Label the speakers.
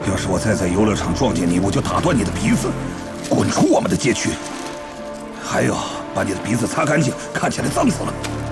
Speaker 1: 要是我再在游乐场撞见你，我就打断你的鼻子，滚出我们的街区。还有，把你的鼻子擦干净，看起来脏死了。